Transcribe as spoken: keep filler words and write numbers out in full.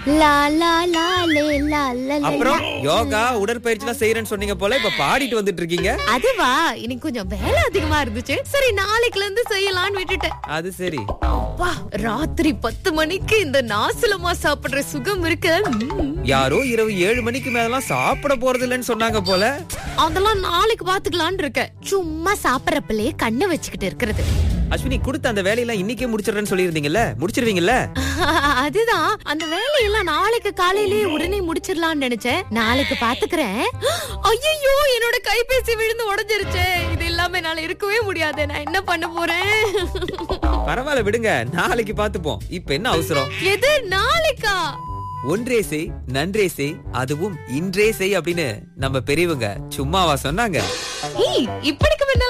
லா லா லா லே லா லா லே. அப்புறம் யோகா உடற்பயிற்சி எல்லாம் செய்யறேன்னு சொன்னீங்க போல, இப்ப பாடிட்டு வந்துட்டு இருக்கீங்க. அதுவா, இன்னைக்கு கொஞ்சம் வேலை அதிகமா இருந்துச்சு. சரி நாளைக்குல இருந்து செய்யலாம்னு விட்டுட்டேன். அது சரி. அப்பா, ராத்திரி பத்து மணிக்கு இந்த நாசலமா சாப்பிடுற சுகம் இருக்கு. ம். யாரோ இரவு ஏழு மணிக்கு மேலாம் சாப்பிட போறது இல்லைன்னு சொன்னாங்க போல. அதெல்லாம் நாளைக்கு பாத்துக்கலாம்னு இருக்க. சும்மா சாப்பிடறப்பலே கண்ணு வச்சுக்கிட்டு இருக்கிறது. அஸ்வினி, கொடுத்த அந்த வேலையெல்லாம் இன்னைக்கே முடிச்சிடுறேன்னு சொல்லியிருந்தீங்கல்ல, முடிச்சிருவீங்கல்ல? அதுதான், அந்த வேலையெல்லாம் நாளைக்கு காலையிலேயே உடனே முடிச்சிடலாம்னு நினைச்சேன். நாளைக்கு பாத்துக்கிறேன். ஐயோ, என்னோட கைபேசி விழுந்து உடைஞ்சிருச்சே. இது இல்லாம என்னால இருக்கவே முடியாது. நான் என்ன பண்ண போறேன்? பரவாயில்ல விடுங்க, நாளைக்கு பாத்துப்போம். இப்ப என்ன அவசரம்? எது நாளைக்கா? ஒன்றே செய் நன்றே செய், அதுவும் இன்றே செய் அப்படின்னு நம்ம பெரியவங்க சும்மாவா சொன்னாங்க? ஏய், இப்படிக்கு முன்னால